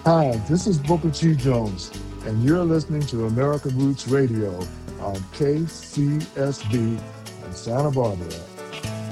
Hi, this is Booker T. Jones, and you're listening to American Roots Radio on KCSB in Santa Barbara.